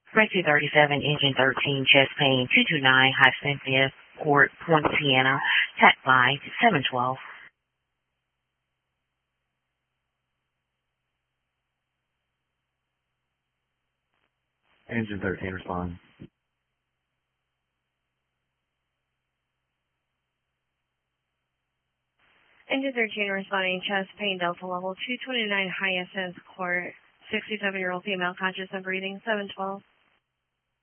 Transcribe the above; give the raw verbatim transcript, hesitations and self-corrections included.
Rescue thirty-seven, Engine thirteen, chest pain, two two nine, hyphen fifth, Court, Point Sienna, Tac five, seven twelve. Engine thirteen, respond. Engine thirteen responding, chest pain, Delta level two twenty-nine, high S S Court, sixty-seven-year-old female, conscious and breathing, seven twelve.